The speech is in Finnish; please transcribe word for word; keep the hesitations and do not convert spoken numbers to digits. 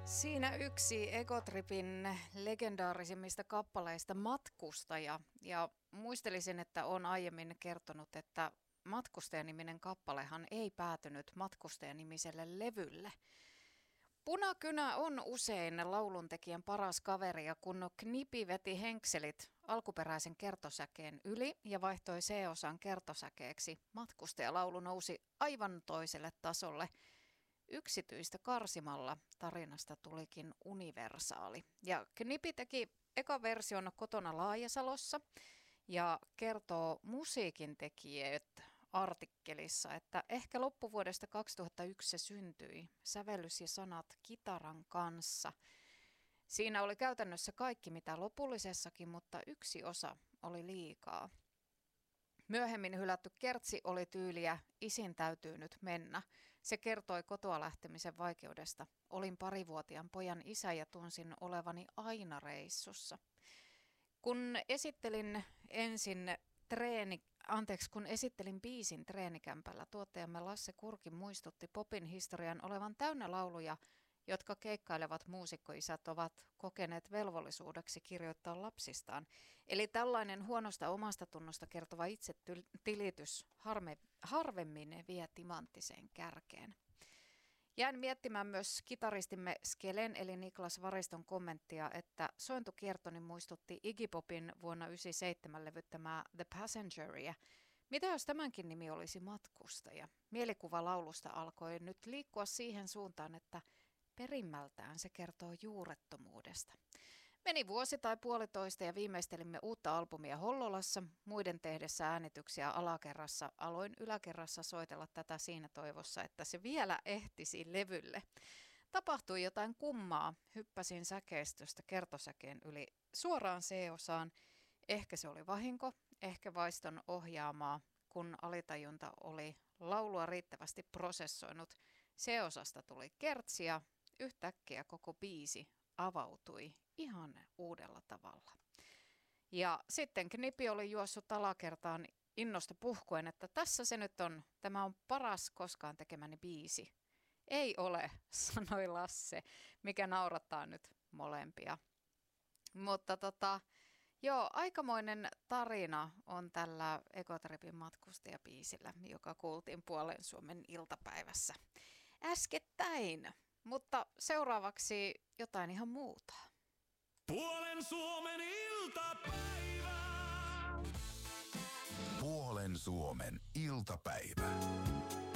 Siinä yksi Egotripin legendaarisimmista kappaleista Matkustaja. Ja muistelisin, että olen aiemmin kertonut, että Matkustaja-niminen kappalehan ei päätynyt Matkustaja-nimiselle levylle. Punakynä on usein lauluntekijän paras kaveri, ja kun Knipi veti henkselit alkuperäisen kertosäkeen yli ja vaihtoi C-osan kertosäkeeksi, Matkustajalaulu nousi aivan toiselle tasolle. Yksityistä karsimalla tarinasta tulikin universaali. Ja Knipi teki eka version kotona Laajasalossa ja kertoo musiikin tekijät artikkelissa, että ehkä loppuvuodesta kaksituhattayksi se syntyi, sävellys ja sanat kitaran kanssa. Siinä oli käytännössä kaikki mitä lopullisessakin, mutta yksi osa oli liikaa. Myöhemmin hylätty kertsi oli tyyliä, isin täytyy nyt mennä. Se kertoi kotoa lähtemisen vaikeudesta. Olin parivuotiaan pojan isä ja tunsin olevani aina reissussa. Kun esittelin ensin treeni, anteeksi, kun esittelin biisin treenikämpällä, tuottajamme Lasse Kurki muistutti popin historian olevan täynnä lauluja, jotka keikkailevat muusikkoisät ovat kokeneet velvollisuudeksi kirjoittaa lapsistaan. Eli tällainen huonosta omasta tunnosta kertova itsetilitys harme, harvemmin vie timanttiseen kärkeen. Jään miettimään myös kitaristimme Skelen eli Niklas Variston kommenttia, että sointukiertoni muistutti Iggy Popin vuonna yhdeksänkymmentäseitsemän levyttämää The Passengeria. Mitä jos tämänkin nimi olisi Matkustaja? Mielikuva laulusta alkoi nyt liikkua siihen suuntaan, että perimmältään se kertoo juurettomuudesta. Meni vuosi tai puolitoista ja viimeistelimme uutta albumia Hollolassa. Muiden tehdessä äänityksiä alakerrassa aloin yläkerrassa soitella tätä siinä toivossa, että se vielä ehtisi levylle. Tapahtui jotain kummaa. Hyppäsin säkeistöstä kertosäkeen yli suoraan C-osaan. Ehkä se oli vahinko, ehkä vaiston ohjaamaa, kun alitajunta oli laulua riittävästi prosessoinut. C-osasta tuli kertsi ja yhtäkkiä koko biisi avautui ihan uudella tavalla. Ja sitten Knipi oli juossut alakertaan innosta puhkuen, että tässä se nyt on, tämä on paras koskaan tekemäni biisi. Ei ole, sanoi Lasse, mikä naurattaa nyt molempia. Mutta tota, joo, aikamoinen tarina on tällä Egotripin matkustajabiisillä, joka kuultiin Puolen Suomen iltapäivässä äskettäin. Mutta seuraavaksi jotain ihan muuta. Puolen Suomen iltapäivä. Puolen Suomen iltapäivä.